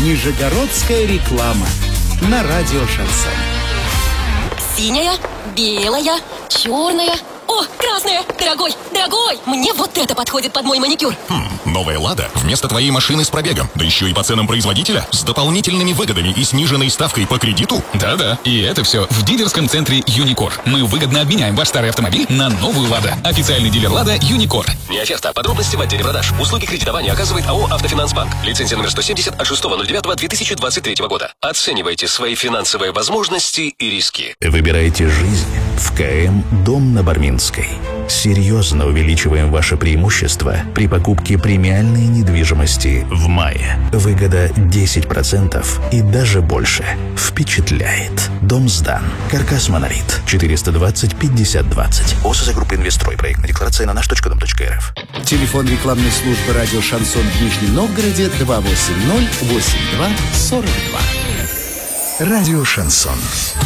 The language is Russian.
Нижегородская реклама на радио «Шансон». Синяя, белая, черная. О, красная! Дорогой, мне вот это подходит под мой маникюр. Новая «Лада» вместо твоей машины с пробегом. Да еще и по ценам производителя. С дополнительными выгодами и сниженной ставкой по кредиту. Да-да, и это все в дилерском центре «Юникор». Мы выгодно обменяем ваш старый автомобиль на новую «Лада». Официальный дилер «Лада» «Юникор». Не оферта. Подробности в отделе продаж. Услуги кредитования оказывает АО «Автофинансбанк». Лицензия номер 170 от 6.09.2023 года. Оценивайте свои финансовые возможности и риски. Выбирайте жизнь в КМ «Дом на Барминской». Серьезно увеличиваем ваше преимущество при покупке премиальной недвижимости в мае. Выгода 10% и даже больше. Впечатляет. Дом сдан. Каркас «Монолит». 420-50-20. ОСЗ группы «Инвестрой». Проектная декларация на наш.дом.рф. Телефон рекламной службы радио «Шансон» в Нижнем Новгороде 280-82-42. Радио «Шансон».